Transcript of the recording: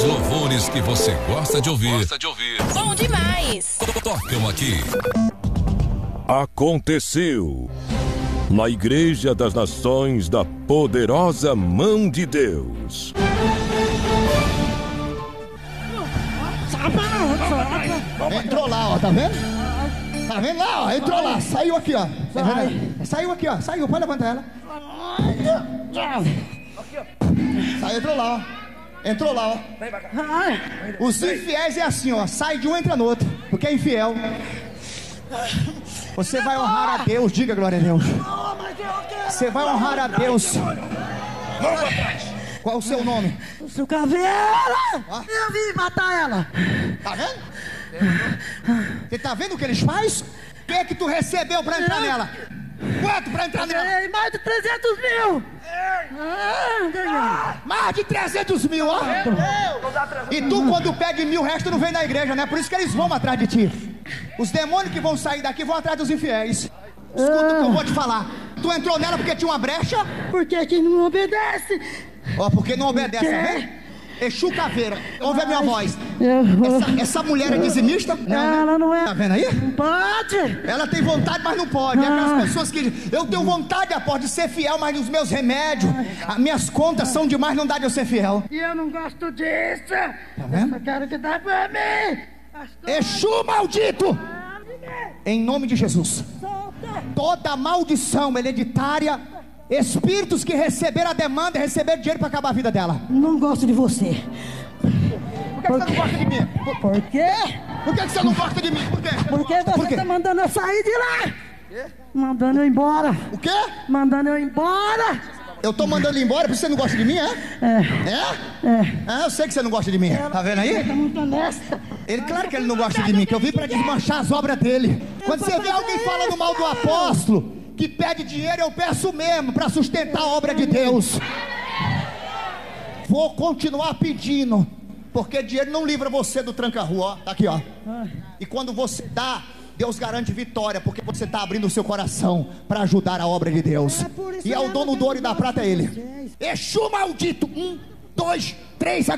louvores que você gosta de ouvir. Bom demais. Tocam aqui. Aconteceu na Igreja das Nações da Poderosa Mão de Deus. Entrou lá, ó, tá vendo? Tá vendo lá, ó? Entrou lá, saiu aqui, ó. Saiu aqui, ó. Saiu, pode levantar ela. Saiu, entrou lá, ó. Entrou lá, ó. Os infiéis é assim, ó. Sai de um, entra no outro. Porque é infiel. Você vai honrar a Deus, diga glória a Deus. Você vai honrar a Deus. Qual o seu nome? Seu Caveira! Eu vim matar ela! Tá vendo? Você tá vendo o que eles fazem? O que é que tu recebeu pra entrar nela? Quanto pra entrar nela? Ganhei mais de 300 mil! Mais de 300 mil, ó! E tu, quando pega em 1000, o resto não vem da igreja, né? Por isso que eles vão atrás de ti. Os demônios que vão sair daqui vão atrás dos infiéis. Escuta o que eu vou te falar. Tu entrou nela porque tinha uma brecha? Porque quem não obedece? Ó, porque não obedece, tá vendo? Exu Caveira, ouve a minha voz. Essa mulher é dizimista? Ela não é. Tá vendo aí? Não pode. Ela tem vontade, mas não pode. É aquelas pessoas que... Eu tenho vontade, após de ser fiel, mas nos meus remédios, as minhas contas são demais, não dá de eu ser fiel. E eu não gosto disso. Tá vendo? Eu quero que dá pra mim. Exu maldito! Em nome de Jesus. Toda maldição hereditária, espíritos que receberam a demanda, receberam dinheiro para acabar a vida dela. Não gosto de você. Por que você não gosta de mim? Por quê? Por que você não gosta de mim? Por quê? Porque você tá mandando eu sair de lá. Mandando eu embora. O quê? Mandando eu embora. Eu tô mandando ele embora porque você não gosta de mim, é? Eu sei que você não gosta de mim. Tá vendo aí? Tá muito honesta. Ele, claro que ele não gosta de mim, que eu vim para desmanchar as obras dele. Quando você vê alguém falando mal do apóstolo, que pede dinheiro, eu peço mesmo para sustentar a obra de Deus. Vou continuar pedindo, porque dinheiro não livra você do tranca-rua, ó. Tá aqui, ó. E quando você dá, Deus garante vitória, porque você está abrindo o seu coração para ajudar a obra de Deus. E é o dono do ouro e da prata, é ele. Exu maldito! 1, 2, 3.